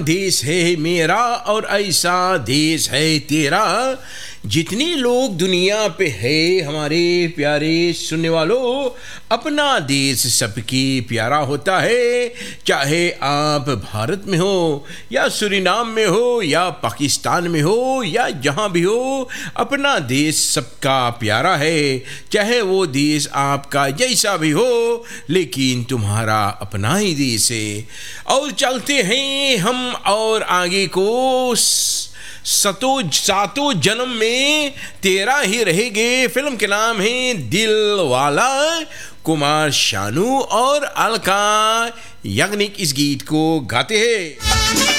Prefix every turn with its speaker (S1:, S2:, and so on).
S1: देश है मेरा और ऐसा देश है तेरा। जितने लोग दुनिया पे है हमारे प्यारे सुनने वालों, अपना देश सबकी प्यारा होता है। चाहे आप भारत में हो या सूरीनाम में हो या पाकिस्तान में हो या जहाँ भी हो, अपना देश सबका प्यारा है। चाहे वो देश आपका जैसा भी हो, लेकिन तुम्हारा अपना ही देश है। और चलते हैं हम और आगे को, सातों जन्म में तेरा ही रहेंगे। फिल्म के नाम है दिल वाला। कुमार शानू और अलका याग्निक इस गीत को गाते हैं।